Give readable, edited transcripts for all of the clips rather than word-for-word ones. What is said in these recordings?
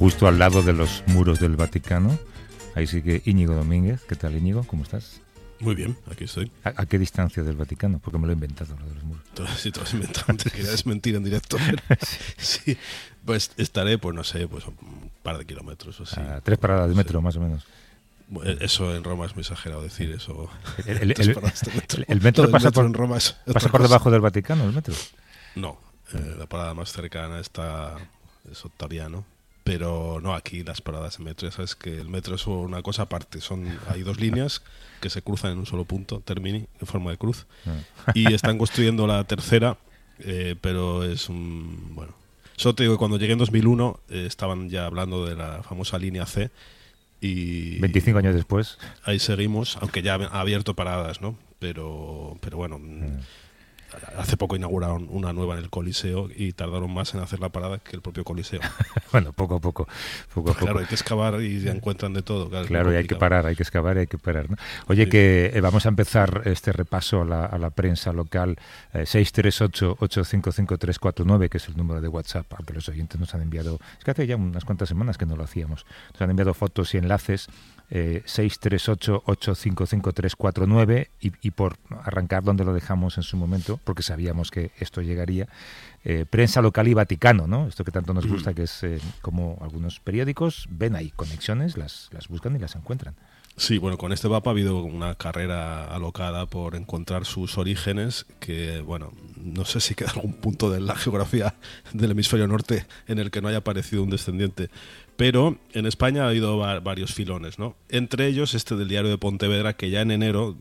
justo al lado de los muros del Vaticano. Ahí sigue Íñigo Domínguez. ¿Qué tal, Íñigo? ¿Cómo estás? Muy bien, aquí estoy. ¿A qué distancia del Vaticano? Porque me lo he inventado, lo de los muros. Sí, te lo has inventado. Te quería desmentir en directo. Pero sí, pues estaré, pues no sé, pues un par de kilómetros o así. 3 paradas de metro, más o menos. Eso en Roma es muy exagerado decir eso. El metro pasa por, en Roma pasa por debajo del Vaticano, el metro. No, la parada más cercana es Ottaviano. Pero no, aquí las paradas de metro, ya sabes que el metro es una cosa aparte. Hay 2 líneas que se cruzan en un solo punto, termini, en forma de cruz. Y están construyendo la tercera, pero es un... Bueno, solo te digo que cuando llegué en 2001 estaban ya hablando de la famosa línea C. Y 25 años después. Ahí seguimos, aunque ya ha abierto paradas, ¿no? Pero bueno... Hace poco inauguraron una nueva en el Coliseo y tardaron más en hacer la parada que el propio Coliseo. Bueno, poco a poco. Claro, hay que excavar y ya encuentran de todo. Claro, y hay que parar, hay que excavar y hay que parar, ¿no? Oye, sí, que vamos a empezar este repaso a la prensa local. 638-855-349, que es el número de WhatsApp al que los oyentes nos han enviado. Es que hace ya unas cuantas semanas que no lo hacíamos. Nos han enviado fotos y enlaces. 638-855-349 y por arrancar donde lo dejamos en su momento, porque sabíamos que esto llegaría, prensa local y Vaticano, ¿no? Esto que tanto nos gusta, que es como algunos periódicos ven ahí conexiones, las buscan y las encuentran. Sí, bueno, con este Papa ha habido una carrera alocada por encontrar sus orígenes, que, bueno, no sé si queda algún punto de la geografía del hemisferio norte en el que no haya aparecido un descendiente, pero en España ha habido varios filones, ¿no? Entre ellos este del Diario de Pontevedra, que ya en enero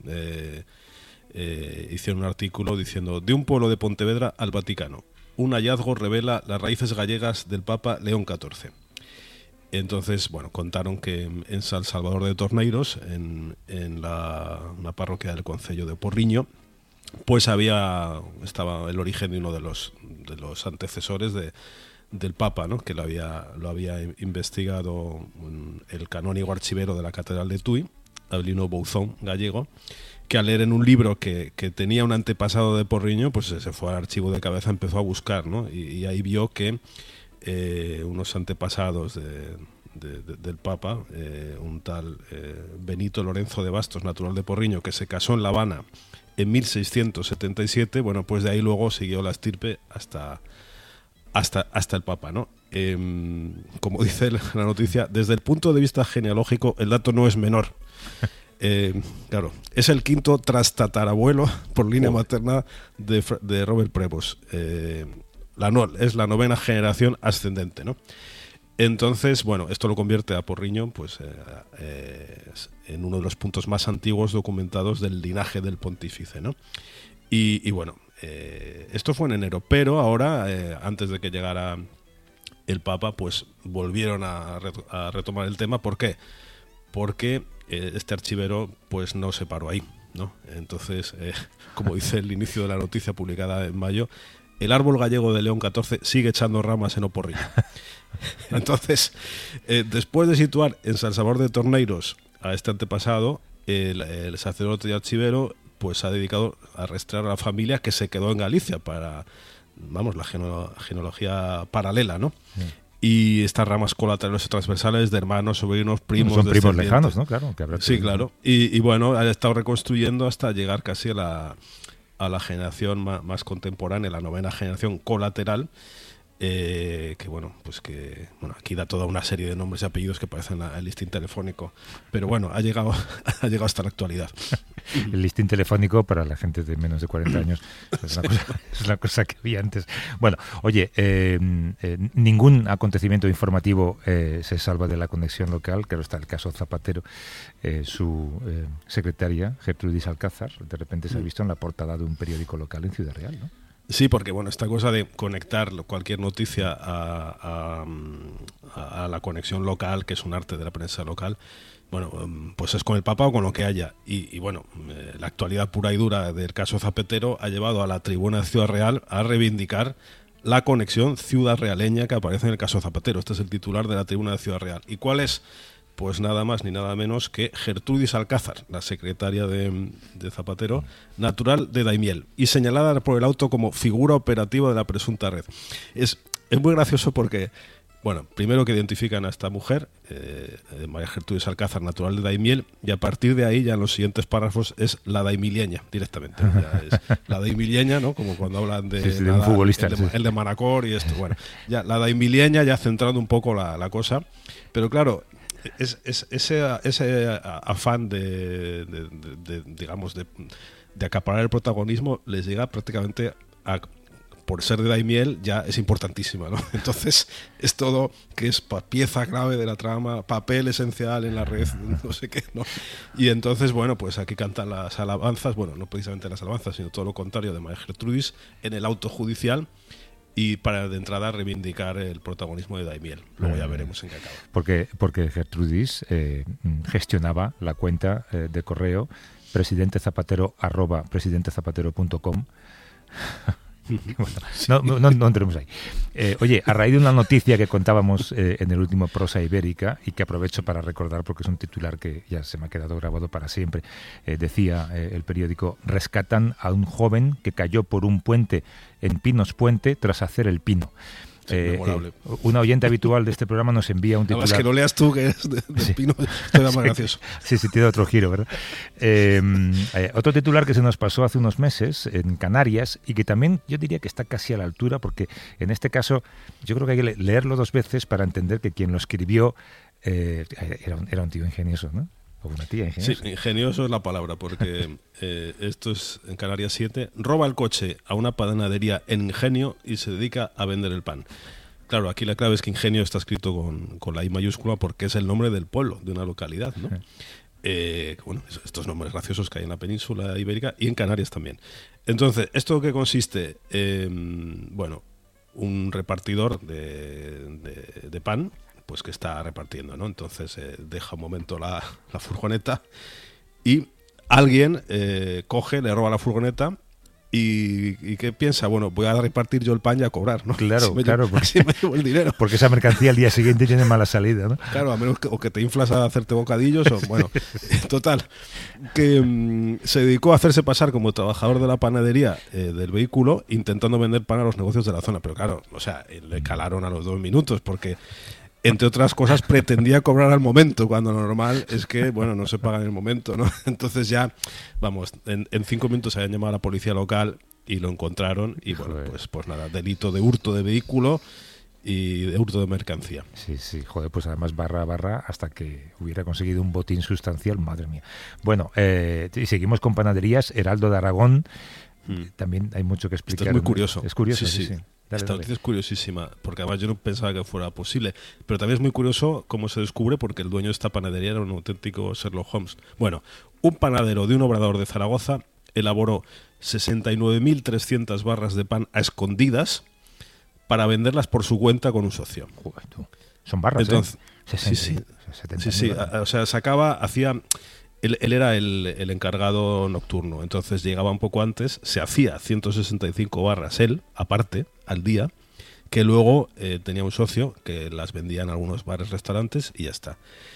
hicieron un artículo diciendo: de un pueblo de Pontevedra al Vaticano, un hallazgo revela las raíces gallegas del Papa León XIV. Entonces, bueno, contaron que en San Salvador de Torneiros, en una parroquia del concello de Porriño, pues estaba el origen de uno de los antecesores del Papa, ¿no? Que lo había investigado el canónigo archivero de la Catedral de Tui, Abelino Bouzón, gallego, que al leer en un libro que tenía un antepasado de Porriño, pues se fue al archivo de cabeza, empezó a buscar, ¿no? Y ahí vio que unos antepasados del Papa, un tal Benito Lorenzo de Bastos, natural de Porriño, que se casó en La Habana en 1677, bueno, pues de ahí luego siguió la estirpe hasta el Papa, ¿no? Como dice la noticia, desde el punto de vista genealógico el dato no es menor. Claro, es el quinto trastatarabuelo por línea materna de Robert Prevost. Es la 9ª generación ascendente, ¿no? Entonces, bueno, esto lo convierte a Porriño pues en uno de los puntos más antiguos documentados del linaje del pontífice, ¿no? Y bueno, esto fue en enero, pero ahora, antes de que llegara el Papa, pues volvieron a retomar el tema. ¿Por qué? Porque este archivero pues no se paró ahí, ¿no? Entonces, como dice el inicio de la noticia publicada en mayo, el árbol gallego de León XIV sigue echando ramas en Oporriño. Entonces, después de situar en San Salvador de Torneiros a este antepasado, el sacerdote y archivero pues ha dedicado a rastrear a la familia que se quedó en Galicia para, vamos, la genealogía paralela, ¿no? Sí. Y estas ramas colaterales y transversales de hermanos, sobrinos, primos... Son primos lejanos, ¿no? Claro. Sí, claro. Y bueno, ha estado reconstruyendo hasta llegar casi a la generación más contemporánea, la 9ª generación colateral, que bueno, pues que aquí da toda una serie de nombres y apellidos que parecen el listín telefónico, pero bueno, ha llegado hasta la actualidad. El listín telefónico para la gente de menos de 40 años es una cosa que había antes. Bueno, oye, ningún acontecimiento informativo se salva de la conexión local. Claro, está el caso Zapatero. Su secretaria, Gertrudis Alcázar, de repente se ha visto en la portada de un periódico local en Ciudad Real, ¿no? Sí, porque bueno, esta cosa de conectar cualquier noticia a la conexión local, que es un arte de la prensa local, bueno, pues es con el Papa o con lo que haya. Y bueno, la actualidad pura y dura del caso Zapatero ha llevado a la tribuna de Ciudad Real a reivindicar la conexión ciudad realeña que aparece en el caso Zapatero. Este es el titular de la tribuna de Ciudad Real. ¿Y cuál es? Pues nada más ni nada menos que Gertrudis Alcázar, la secretaria de Zapatero, natural de Daimiel, y señalada por el auto como figura operativa de la presunta red. Es muy gracioso porque Bueno, primero que identifican a esta mujer, María Gertrudis Alcázar, natural de Daimiel, y a partir de ahí ya en los siguientes párrafos es la daimilieña directamente. Ya es la daimilieña, ¿no? Como cuando hablan de, de un futbolista. El de Manacor y esto. Bueno, ya la daimilieña, ya centrando un poco la cosa. Pero claro, ese afán digamos, de acaparar el protagonismo les llega prácticamente por ser de Daimiel ya es importantísima, ¿no? Entonces es todo que es pieza clave de la trama, papel esencial en la red, no sé qué, ¿no? Y entonces, bueno, pues aquí cantan las alabanzas, bueno, no precisamente las alabanzas, sino todo lo contrario de María Gertrudis en el auto judicial, y para de entrada reivindicar el protagonismo de Daimiel. Luego ya veremos en qué acaba. Porque Gertrudis gestionaba la cuenta de correo presidentezapatero@presidentezapatero.com. Bueno, no entremos ahí. Oye, a raíz de una noticia que contábamos en el último Prosa Ibérica, y que aprovecho para recordar porque es un titular que ya se me ha quedado grabado para siempre, decía el periódico: rescatan a un joven que cayó por un puente en Pinos Puente tras hacer el pino. Una oyente habitual de este programa nos envía un titular. Además que lo leas tú, que es de Pino, esto más gracioso. Sí, tiene otro giro, ¿verdad? Otro titular que se nos pasó hace unos meses en Canarias, y que también yo diría que está casi a la altura, porque en este caso yo creo que hay que leerlo dos veces para entender que quien lo escribió era un tío ingenioso, ¿no? O una tía ingeniosa. Sí, ingenioso es la palabra, porque esto es en Canarias 7. Roba el coche a una panadería en Ingenio y se dedica a vender el pan. Claro, aquí la clave es que Ingenio está escrito con la I mayúscula porque es el nombre del pueblo, de una localidad, ¿no? Bueno, estos nombres graciosos que hay en la península ibérica y en Canarias también. Entonces, ¿esto qué consiste? Bueno, un repartidor de pan, pues que está repartiendo, ¿no? Entonces deja un momento la furgoneta y alguien coge, le roba la furgoneta y ¿qué piensa? Bueno, voy a repartir yo el pan y a cobrar, ¿no? Claro, así me llevo el dinero. Porque esa mercancía al día siguiente tiene mala salida, ¿no? Claro, a menos que te inflas a hacerte bocadillos o, bueno, total, que se dedicó a hacerse pasar como trabajador de la panadería del vehículo, intentando vender pan a los negocios de la zona, pero claro, o sea, le calaron a los 2 minutos porque, entre otras cosas, pretendía cobrar al momento, cuando lo normal es que, bueno, no se paga en el momento, ¿no? Entonces ya, vamos, en 5 minutos habían llamado a la policía local y lo encontraron y, bueno, pues nada, delito de hurto de vehículo y de hurto de mercancía. Sí, joder, pues además barra hasta que hubiera conseguido un botín sustancial, madre mía. Bueno, y seguimos con panaderías. Heraldo de Aragón, también hay mucho que explicar. Esto es muy curioso. Es curioso, sí. Esta noticia es curiosísima, porque además yo no pensaba que fuera posible. Pero también es muy curioso cómo se descubre, porque el dueño de esta panadería era un auténtico Sherlock Holmes. Bueno, un panadero de un obrador de Zaragoza elaboró 69.300 barras de pan a escondidas para venderlas por su cuenta con un socio. Son barras, entonces, Sí. O sea, hacía... Él era el encargado nocturno, entonces llegaba un poco antes, se hacía 165 barras él, aparte, al día, que luego tenía un socio que las vendía en algunos bares, restaurantes y ya está.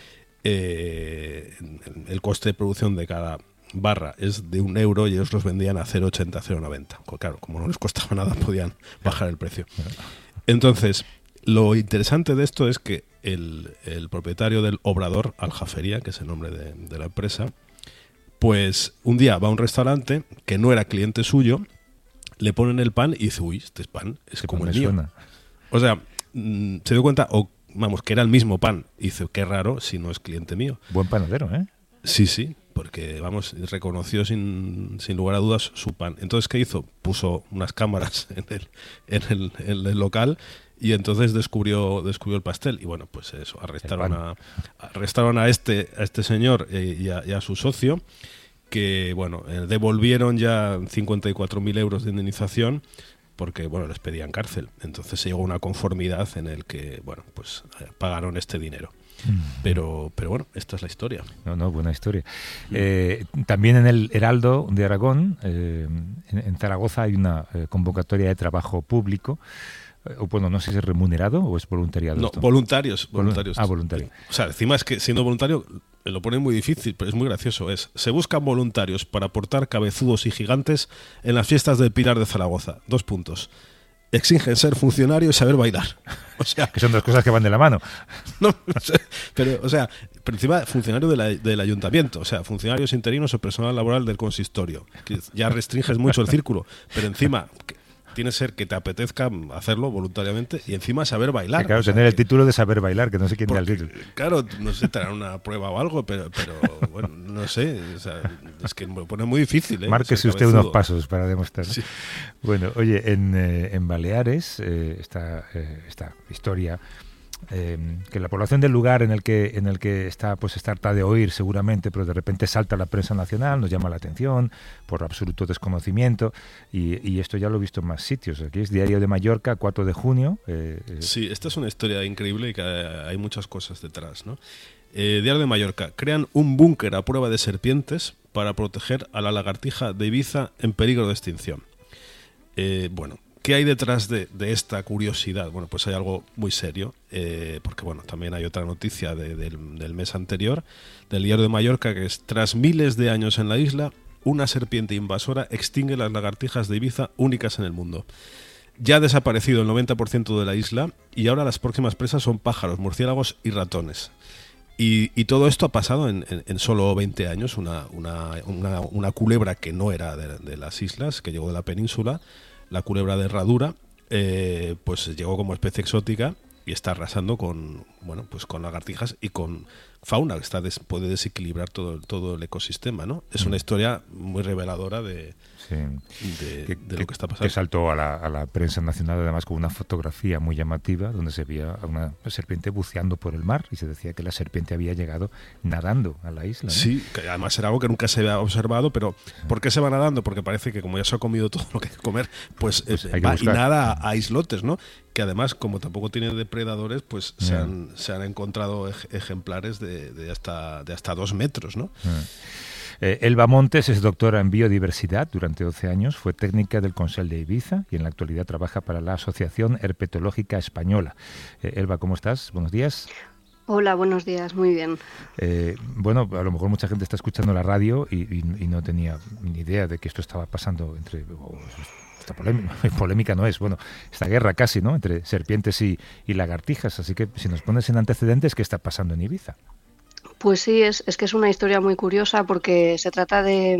El coste de producción de cada barra es de 1 euro y ellos los vendían a 0,80, 0,90. Claro, como no les costaba nada, podían bajar el precio. Entonces, lo interesante de esto es que el propietario del Obrador, Aljafería, que es el nombre de la empresa, pues un día va a un restaurante que no era cliente suyo, le ponen el pan y dice, uy, este pan es como el mío. Suena. O sea, se dio cuenta, que era el mismo pan. Y dice, qué raro si no es cliente mío. Buen panadero, ¿eh? Sí, porque, reconoció sin lugar a dudas su pan. Entonces, ¿qué hizo? Puso unas cámaras en el local y entonces descubrió el pastel. Y bueno, pues eso, arrestaron a este señor y a su socio, que, bueno, devolvieron ya 54.000 euros de indemnización porque, bueno, les pedían cárcel. Entonces se llegó a una conformidad en el que, bueno, pues pagaron este dinero. Pero bueno, esta es la historia. No, buena historia. También en el Heraldo de Aragón, en Zaragoza, hay una convocatoria de trabajo público. Bueno, no sé si es remunerado o es voluntariado. No, voluntarios. Voluntario. O sea, encima es que siendo voluntario lo ponen muy difícil, pero es muy gracioso. Se buscan voluntarios para aportar cabezudos y gigantes en las fiestas del Pilar de Zaragoza. 2 puntos. exingen ser funcionario y saber bailar. O sea, que son dos cosas que van de la mano. No, pero, o sea, pero encima funcionario del ayuntamiento, o sea, funcionarios interinos o personal laboral del consistorio, que ya restringes mucho el círculo, pero encima tiene que ser que te apetezca hacerlo voluntariamente y encima saber bailar. Claro, tener el título de saber bailar, que no sé quién da el título. Claro, no sé, te harán una prueba o algo, pero bueno, no sé, o sea, es que me lo pone muy difícil. Márquese usted unos pasos para demostrar. Sí. Bueno, oye, en Baleares, esta historia, que la población del lugar en el que está, pues está harta de oír seguramente, pero de repente salta la prensa nacional, nos llama la atención por absoluto desconocimiento, y esto ya lo he visto en más sitios. Aquí es Diario de Mallorca, 4 de junio. Sí, esta es una historia increíble y que hay muchas cosas detrás, ¿no? Diario de Mallorca: crean un búnker a prueba de serpientes para proteger a la lagartija de Ibiza en peligro de extinción. Bueno, ¿qué hay detrás de esta curiosidad? Bueno, pues hay algo muy serio, porque bueno, también hay otra noticia del mes anterior, del Diario de Mallorca, que es: tras miles de años en la isla, una serpiente invasora extingue las lagartijas de Ibiza únicas en el mundo. Ya ha desaparecido el 90% de la isla y ahora las próximas presas son pájaros, murciélagos y ratones. Y todo esto ha pasado en solo 20 años. Una culebra que no era de las islas, que llegó de la península, la culebra de Herradura, pues llegó como especie exótica y está arrasando con lagartijas y con fauna que puede desequilibrar todo el ecosistema, ¿no? Es una historia muy reveladora de lo que está pasando. Que saltó a la prensa nacional, además, con una fotografía muy llamativa donde se veía a una serpiente buceando por el mar y se decía que la serpiente había llegado nadando a la isla, ¿no? Sí, que además era algo que nunca se había observado, pero ¿por qué se va nadando? Porque parece que como ya se ha comido todo lo que hay que comer, pues va y nada a islotes, ¿no? Que además, como tampoco tiene depredadores, pues se han encontrado ejemplares de hasta 2 metros, ¿no? Elba Montes es doctora en biodiversidad durante 12 años, fue técnica del Consell de Ibiza y en la actualidad trabaja para la Asociación Herpetológica Española. Elba, ¿cómo estás? Buenos días. Hola, buenos días, muy bien. Bueno, a lo mejor mucha gente está escuchando la radio y no tenía ni idea de que esto estaba pasando esta polémica no es, bueno, esta guerra casi, ¿no?, entre serpientes y lagartijas, así que si nos pones en antecedentes, ¿qué está pasando en Ibiza? Pues sí, es que es una historia muy curiosa porque se trata de,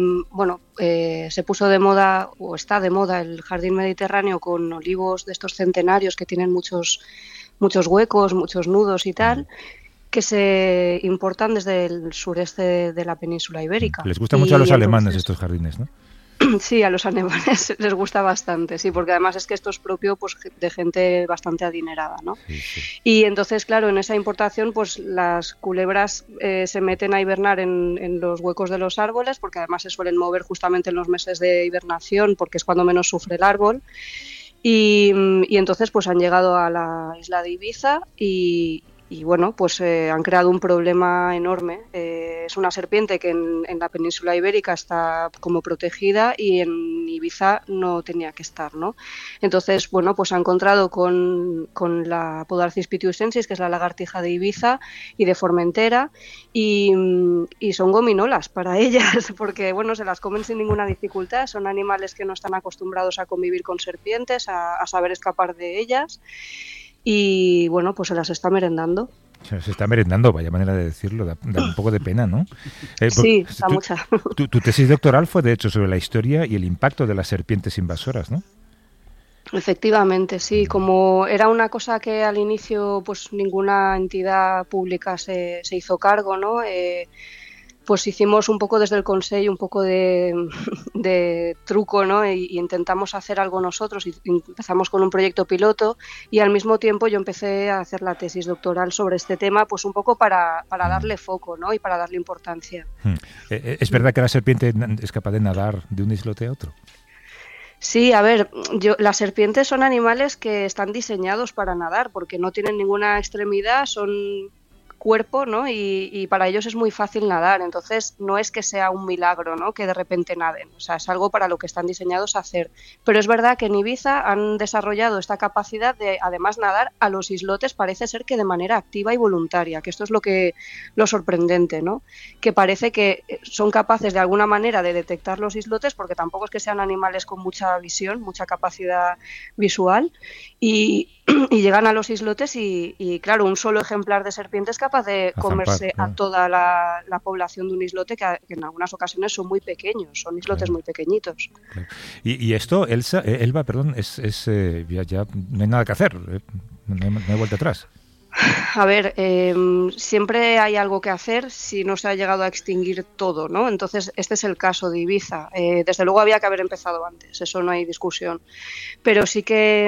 se puso de moda o está de moda el jardín mediterráneo con olivos de estos centenarios que tienen muchos huecos, muchos nudos y tal, que se importan desde el sureste de la península ibérica. Les gusta mucho a los alemanes estos jardines, ¿no? Sí, a los alemanes les gusta bastante, sí, porque además es que esto es propio, pues, de gente bastante adinerada, ¿no? Sí, sí. Y entonces, claro, en esa importación, pues las culebras se meten a hibernar en los huecos de los árboles, porque además se suelen mover justamente en los meses de hibernación, porque es cuando menos sufre el árbol. Y entonces, pues han llegado a la isla de Ibiza y bueno, pues han creado un problema enorme. Es una serpiente que en la península ibérica está como protegida y en Ibiza no tenía que estar, ¿no? Entonces, bueno, pues ha encontrado con la Podarcis pituitensis, que es la lagartija de Ibiza y de Formentera, y son gominolas para ellas, porque bueno, se las comen sin ninguna dificultad. Son animales que no están acostumbrados a convivir con serpientes, a saber escapar de ellas. Y bueno, pues se las está merendando. Se está merendando, vaya manera de decirlo, da un poco de pena, ¿no? Sí, da mucha. Tu tesis doctoral fue, de hecho, sobre la historia y el impacto de las serpientes invasoras, ¿no? Efectivamente, sí. Como era una cosa que al inicio pues ninguna entidad pública se hizo cargo, ¿no? Pues hicimos un poco desde el Consell, un poco de truco, ¿no? Y intentamos hacer algo nosotros y empezamos con un proyecto piloto y al mismo tiempo yo empecé a hacer la tesis doctoral sobre este tema, pues un poco para darle foco, ¿no? Y para darle importancia. ¿Es verdad que la serpiente es capaz de nadar de un islote a otro? Sí, a ver, las serpientes son animales que están diseñados para nadar porque no tienen ninguna extremidad, son cuerpo, ¿no? Y para ellos es muy fácil nadar, entonces no es que sea un milagro, ¿no? Que de repente naden, o sea, es algo para lo que están diseñados a hacer. Pero es verdad que en Ibiza han desarrollado esta capacidad de, además, nadar a los islotes, parece ser que de manera activa y voluntaria, que esto es lo sorprendente, ¿no? Que parece que son capaces de alguna manera de detectar los islotes, porque tampoco es que sean animales con mucha visión, mucha capacidad visual, y llegan a los islotes y claro, un solo ejemplar de serpiente es capaz de comerse a toda la población de un islote, que en algunas ocasiones son muy pequeños, son islotes muy pequeñitos. Y esto, Elba, perdón, ya no hay nada que hacer, no hay vuelta atrás. A ver, siempre hay algo que hacer si no se ha llegado a extinguir todo, ¿no? Entonces, este es el caso de Ibiza. Desde luego había que haber empezado antes, eso no hay discusión. Pero sí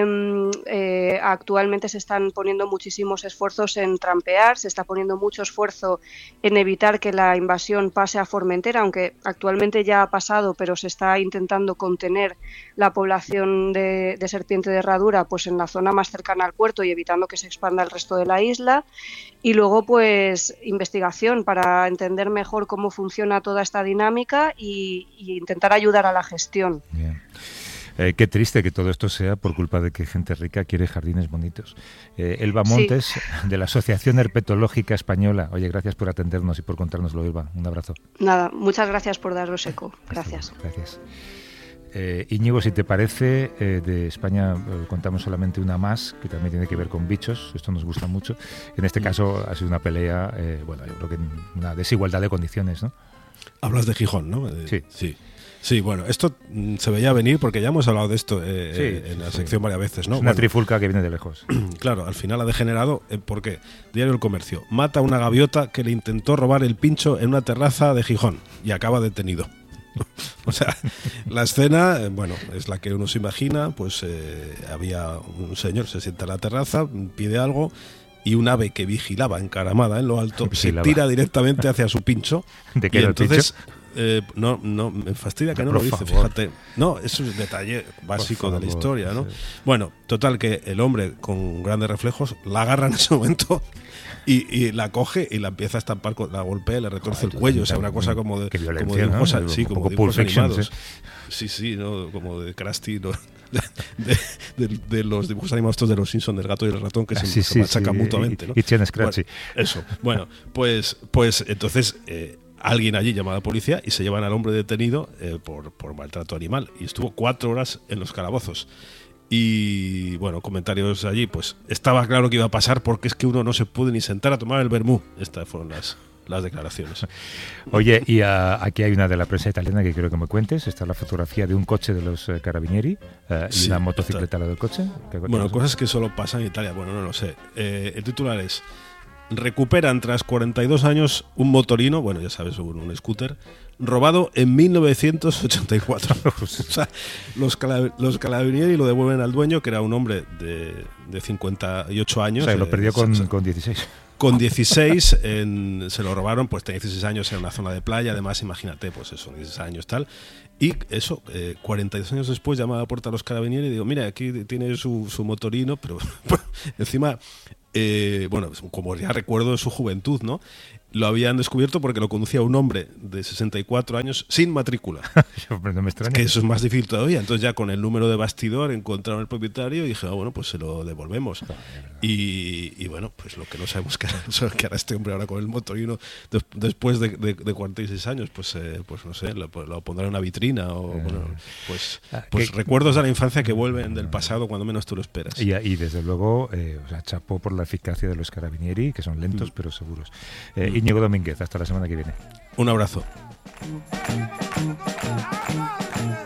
que actualmente se están poniendo muchísimos esfuerzos en trampear, se está poniendo mucho esfuerzo en evitar que la invasión pase a Formentera, aunque actualmente ya ha pasado, pero se está intentando contener la población de serpiente de herradura pues en la zona más cercana al puerto y evitando que se expanda el resto de la isla, y luego pues investigación para entender mejor cómo funciona toda esta dinámica y intentar ayudar a la gestión. Bien. Qué triste que todo esto sea por culpa de que gente rica quiere jardines bonitos. Elba Montes, sí, de la Asociación Herpetológica Española. Oye, gracias por atendernos y por contárnoslo, Elba. Un abrazo. Nada, muchas gracias por daros eco. Gracias. Gracias. Íñigo, si te parece, de España contamos solamente una más, que también tiene que ver con bichos. Esto nos gusta mucho. En este caso ha sido una pelea, bueno, yo creo que una desigualdad de condiciones, ¿no? Hablas de Gijón, ¿no? Sí. Sí, bueno, esto se veía venir porque ya hemos hablado de esto en la sección varias veces, ¿no? Es una trifulca que viene de lejos. Claro, al final ha degenerado. ¿Por qué? Diario El Comercio. Mata a una gaviota que le intentó robar el pincho en una terraza de Gijón y acaba detenido. O sea, la escena, bueno, es la que uno se imagina, pues había un señor, se sienta en la terraza, pide algo y un ave que vigilaba encaramada en lo alto se tira directamente hacia su pincho. ¿De qué y entonces pincho? No, me fastidia que no lo dice, fíjate. No, es un detalle básico de la historia, ¿no? Sí. Bueno, total que el hombre con grandes reflejos la agarra en ese momento y la coge y la empieza a estampar, la golpea, le retorce el cuello, o sea, una cosa como de dibujos, ¿no? Sí, como dibujos animados. Sí, ¿no? Como de Krusty, ¿no? de los dibujos animados estos de los Simpsons, del gato y el ratón, que se machacan mutuamente, ¿no? Y tienes Scratchy. Bueno, eso. Bueno, pues entonces alguien allí llama a la policía y se llevan al hombre detenido por maltrato animal, y estuvo 4 horas en los calabozos. Y bueno, comentarios allí, pues estaba claro que iba a pasar porque es que uno no se puede ni sentar a tomar el vermú. Estas fueron las declaraciones. Oye, y aquí hay una de la prensa italiana que quiero que me cuentes. Está la fotografía de un coche de los Carabinieri y una motocicleta al lado del coche. Bueno, cosas que solo pasan en Italia. Bueno, no lo sé. El titular es: recuperan tras 42 años un motorino, bueno, ya sabes, un scooter, robado en 1984. O sea, los Carabinieri lo devuelven al dueño, que era un hombre de 58 años. O sea, lo perdió con 16. Con 16 se lo robaron, pues tenía 16 años en una zona de playa, además imagínate, pues eso, 16 años tal. Y eso, 42 años después llama a la puerta a los Carabinieri y digo, mira, aquí tiene su motorino, pero encima, bueno, como ya recuerdo de su juventud, ¿no? Lo habían descubierto porque lo conducía un hombre de 64 años sin matrícula. No me extraña. Que eso es más difícil todavía. Entonces ya con el número de bastidor encontraron el propietario y dije, bueno, pues se lo devolvemos. Y bueno, pues lo que no sabemos que hará este hombre ahora con el motorino después de 46 años, pues no sé, lo pondrá en una vitrina o bueno, pues recuerdos de la infancia que vuelven del pasado cuando menos tú lo esperas. Y desde luego, o sea, chapó por la eficacia de los Carabinieri, que son lentos pero seguros. Íñigo Domínguez, hasta la semana que viene. Un abrazo.